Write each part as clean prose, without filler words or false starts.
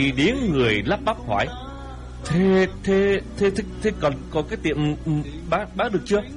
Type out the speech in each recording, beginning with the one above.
Điếng người lắp bắp hỏi: Thế còn cái tiệm bán được chưa?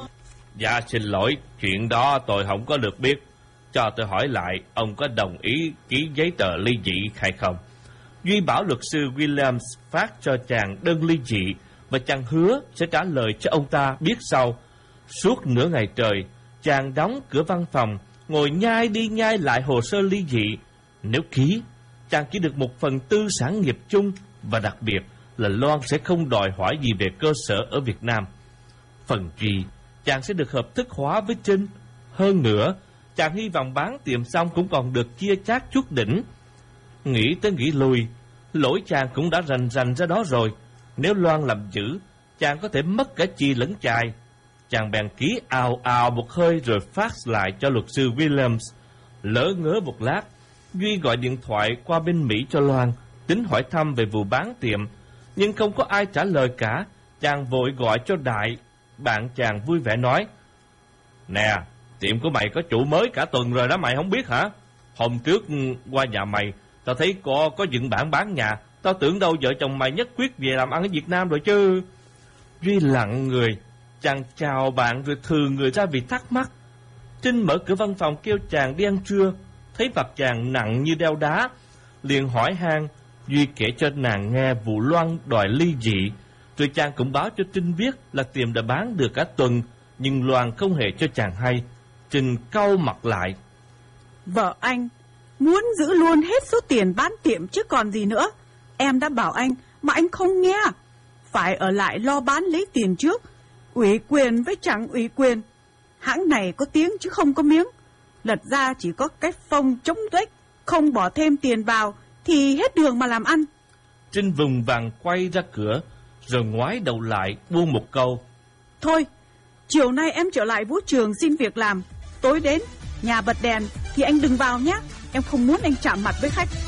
Dạ xin lỗi, chuyện đó tôi không có được biết. Cho tôi hỏi lại, ông có đồng ý ký giấy tờ ly dị hay không? Duy bảo luật sư Williams phát cho chàng đơn ly dị, và chàng hứa sẽ trả lời cho ông ta biết sau. Suốt nửa ngày trời, chàng đóng cửa văn phòng, ngồi nhai đi nhai lại hồ sơ ly dị. Nếu ký, chàng chỉ được 1/4 sản nghiệp chung, và đặc biệt là Loan sẽ không đòi hỏi gì về cơ sở ở Việt Nam. Phần Duy, chàng sẽ được hợp thức hóa với Trinh. Hơn nữa, chàng hy vọng bán tiệm xong cũng còn được chia chác chút đỉnh. Nghĩ tới nghĩ lui, lỗi chàng cũng đã rành ra đó rồi. Nếu Loan làm dữ, chàng có thể mất cả chi lẫn chài. Chàng bèn ký ào một hơi rồi fax lại cho luật sư Williams. Lỡ ngớ một lát, Duy gọi điện thoại qua bên Mỹ cho Loan, tính hỏi thăm về vụ bán tiệm, nhưng không có ai trả lời cả. Chàng vội gọi cho Đại. Bạn chàng vui vẻ nói: Nè, tiệm của mày có chủ mới cả tuần rồi đó, mày không biết hả? Hôm trước qua nhà mày, tao thấy có dựng bảng bán nhà. Tao tưởng đâu vợ chồng mày nhất quyết về làm ăn ở Việt Nam rồi chứ. Duy lặng người. Chàng chào bạn rồi thừ người ra vì thắc mắc. Trinh mở cửa văn phòng kêu chàng đi ăn trưa. Thấy mặt chàng nặng như đeo đá, liền hỏi han. Duy kể cho nàng nghe vụ Loan đòi ly dị, rồi chàng cũng báo cho Trinh biết là tiệm đã bán được cả tuần, nhưng Loan không hề cho chàng hay. Trinh cau mặt lại. Vợ anh muốn giữ luôn hết số tiền bán tiệm chứ còn gì nữa. Em đã bảo anh mà anh không nghe. Phải ở lại lo bán lấy tiền trước. Ủy quyền với chẳng ủy quyền. Hãng này có tiếng chứ không có miếng. Lật ra chỉ có cái phông chống tuếch, không bỏ thêm tiền vào thì hết đường mà làm ăn. Trinh vùng vàng quay ra cửa, rồi ngoái đầu lại buông một câu: Thôi, chiều nay em trở lại vũ trường xin việc làm. Tối đến, nhà bật đèn thì anh đừng vào nhé. Em không muốn anh chạm mặt với khách.